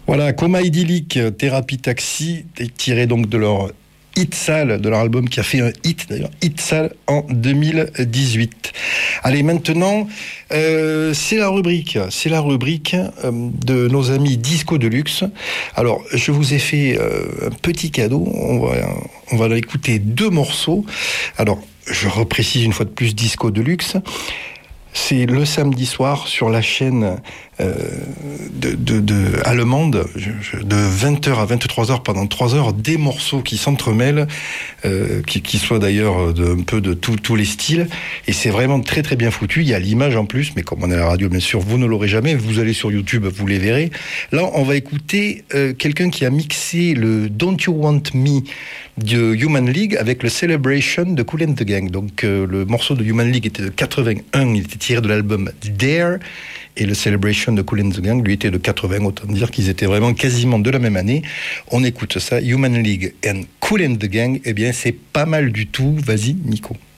Voilà, Coma idyllique, Thérapie Taxi, tiré donc de leur hit sale, de leur album qui a fait un hit d'ailleurs, hit sale en 2018. Allez, maintenant, c'est la rubrique de nos amis Disco Deluxe. Alors, je vous ai fait un petit cadeau, on va écouter 2 morceaux. Alors, je reprécise une fois de plus Disco Deluxe. C'est le samedi soir sur la chaîne allemande, de 20h à 23h pendant 3 heures, des morceaux qui s'entremêlent, qui soient d'ailleurs un peu de tous les styles. Et c'est vraiment très très bien foutu. Il y a l'image en plus, mais comme on est à la radio, bien sûr, vous ne l'aurez jamais. Vous allez sur YouTube, vous les verrez. Là, on va écouter quelqu'un qui a mixé le Don't You Want Me de Human League avec le Celebration de Kool and the Gang. Donc le morceau de Human League était de 81, il était tiré de l'album Dare, et le Celebration de Kool and the Gang lui était de 80, autant dire qu'ils étaient vraiment quasiment de la même année. On écoute ça, Human League and Kool and the Gang, eh bien c'est pas mal du tout. Vas-y Nico.